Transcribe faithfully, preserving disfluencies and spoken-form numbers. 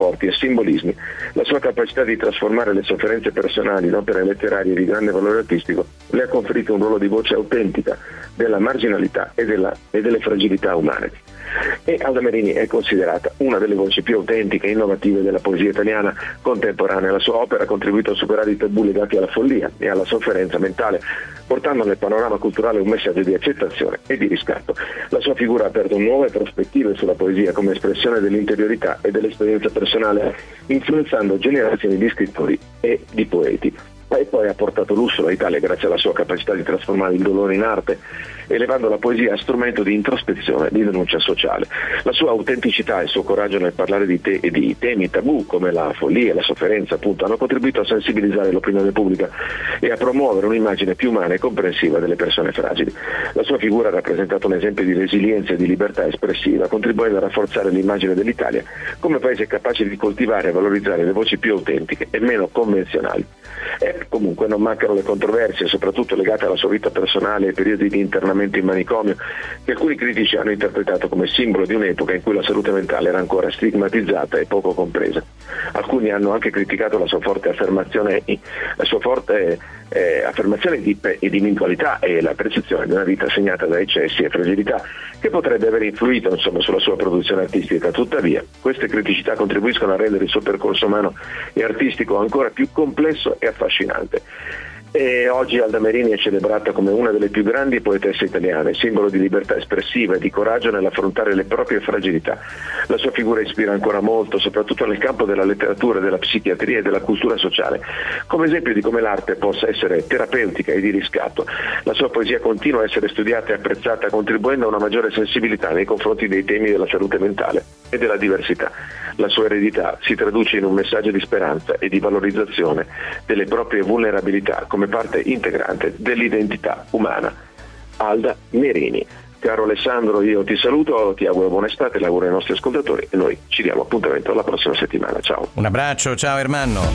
rapporti e simbolismi. La sua capacità di trasformare le sofferenze personali in opere letterarie di grande valore artistico le ha conferito un ruolo di voce autentica della marginalità e, della, e delle fragilità umane. E Alda Merini è considerata una delle voci più autentiche e innovative della poesia italiana contemporanea. La sua opera ha contribuito a superare i tabù legati alla follia e alla sofferenza mentale, portando nel panorama culturale un messaggio di accettazione e di riscatto. La sua figura ha aperto nuove prospettive sulla poesia come espressione dell'interiorità e dell'esperienza personale, influenzando generazioni di scrittori e di poeti. E poi ha portato lusso all'Italia grazie alla sua capacità di trasformare il dolore in arte, elevando la poesia a strumento di introspezione e di denuncia sociale. La sua autenticità e il suo coraggio nel parlare di, te- di temi tabù come la follia e la sofferenza, appunto, hanno contribuito a sensibilizzare l'opinione pubblica e a promuovere un'immagine più umana e comprensiva delle persone fragili. La sua figura ha rappresentato un esempio di resilienza e di libertà espressiva, contribuendo a rafforzare l'immagine dell'Italia come paese capace di coltivare e valorizzare le voci più autentiche e meno convenzionali. E comunque non mancano le controversie, soprattutto legate alla sua vita personale e ai periodi di internamento in manicomio, che alcuni critici hanno interpretato come simbolo di un'epoca in cui la salute mentale era ancora stigmatizzata e poco compresa. Alcuni hanno anche criticato la sua forte affermazione, la sua forte eh, affermazione di individualità e la percezione di una vita segnata da eccessi e fragilità, che potrebbe aver influito insomma sulla sua produzione artistica. Tuttavia, queste criticità contribuiscono a rendere il suo percorso umano e artistico ancora più complesso e affascinante. E oggi Alda Merini è celebrata come una delle più grandi poetesse italiane, simbolo di libertà espressiva e di coraggio nell'affrontare le proprie fragilità. La sua figura ispira ancora molto, soprattutto nel campo della letteratura, della psichiatria e della cultura sociale, come esempio di come l'arte possa essere terapeutica e di riscatto. La sua poesia continua a essere studiata e apprezzata, contribuendo a una maggiore sensibilità nei confronti dei temi della salute mentale e della diversità. La sua eredità si traduce in un messaggio di speranza e di valorizzazione delle proprie vulnerabilità come parte integrante dell'identità umana. Alda Merini. Caro Alessandro, io ti saluto, ti auguro buona estate, l'auguro ai nostri ascoltatori e noi ci diamo appuntamento alla prossima settimana. Ciao. Un abbraccio, ciao Ermanno.